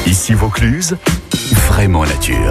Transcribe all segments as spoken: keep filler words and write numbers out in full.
Ici Vaucluse, vraiment nature.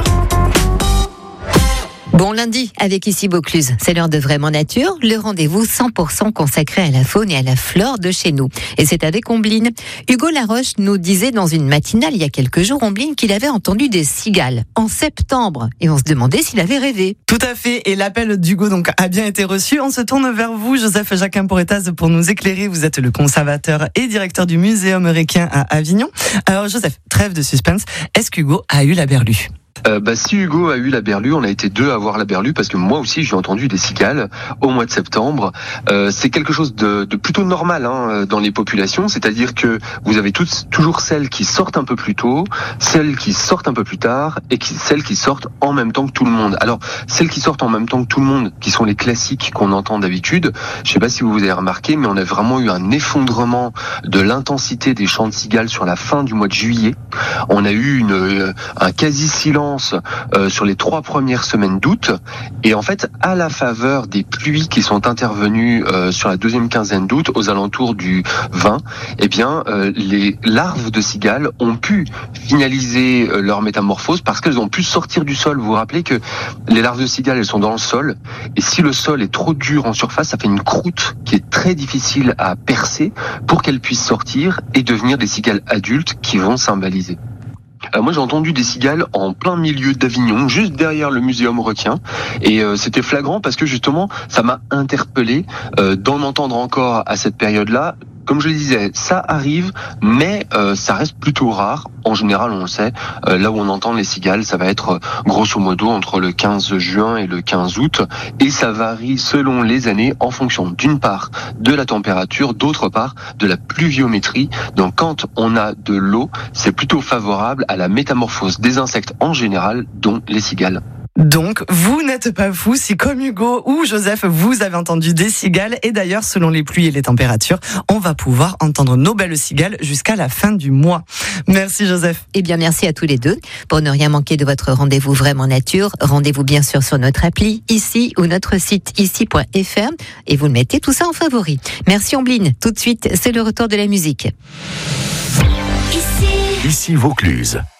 Bon lundi avec Ici Vaucluse, c'est l'heure de Vraiment Nature, le rendez-vous cent pour cent consacré à la faune et à la flore de chez nous. Et c'est avec Ombline. Hugo Laroche nous disait dans une matinale il y a quelques jours, Ombline, qu'il avait entendu des cigales en septembre. Et on se demandait s'il avait rêvé. Tout à fait, et l'appel d'Hugo donc a bien été reçu. On se tourne vers vous, Joseph Jacquin-Porretaz, pour nous éclairer. Vous êtes le conservateur et directeur du Muséum Requien à Avignon. Alors Joseph, trêve de suspense, est-ce qu'Hugo a eu la berlue ? Euh, bah, si Hugo a eu la berlue, on a été deux à avoir la berlue parce que moi aussi j'ai entendu des cigales au mois de septembre. Euh, c'est quelque chose de, de plutôt normal hein, dans les populations, c'est-à-dire que vous avez toutes, toujours celles qui sortent un peu plus tôt, celles qui sortent un peu plus tard et qui, celles qui sortent en même temps que tout le monde. Alors celles qui sortent en même temps que tout le monde, qui sont les classiques qu'on entend d'habitude, je sais pas si vous vous avez remarqué, mais on a vraiment eu un effondrement de l'intensité des chants de cigales sur la fin du mois de juillet. On a eu une, un quasi-silence Euh, sur les trois premières semaines d'août, et en fait à la faveur des pluies qui sont intervenues euh, sur la deuxième quinzaine d'août aux alentours du vingt, eh bien euh, les larves de cigales ont pu finaliser euh, leur métamorphose parce qu'elles ont pu sortir du sol. Vous vous rappelez que les larves de cigales, elles sont dans le sol, et si le sol est trop dur en surface, ça fait une croûte qui est très difficile à percer pour qu'elles puissent sortir et devenir des cigales adultes qui vont symboliser. Euh, moi j'ai entendu des cigales en plein milieu d'Avignon, juste derrière le Muséum Requien, et euh, c'était flagrant parce que justement ça m'a interpellé euh, d'en entendre encore à cette période-là. Comme je le disais, ça arrive, mais euh, ça reste plutôt rare. En général, on le sait, euh, là où on entend les cigales, ça va être euh, grosso modo entre le quinze juin et le quinze août, et ça varie selon les années en fonction d'une part de la température, d'autre part de la pluviométrie. Donc quand on a de l'eau, c'est plutôt favorable à la métamorphose des insectes en général, dont les cigales. Donc, vous n'êtes pas fou si, comme Hugo ou Joseph, vous avez entendu des cigales. Et d'ailleurs, selon les pluies et les températures, on va pouvoir entendre nos belles cigales jusqu'à la fin du mois. Merci Joseph. Eh bien, merci à tous les deux. Pour ne rien manquer de votre rendez-vous Vraiment Nature, rendez-vous bien sûr sur notre appli ici ou notre site ici point f r et vous le mettez tout ça en favori. Merci Ombline. Tout de suite, c'est le retour de la musique. Ici Vaucluse.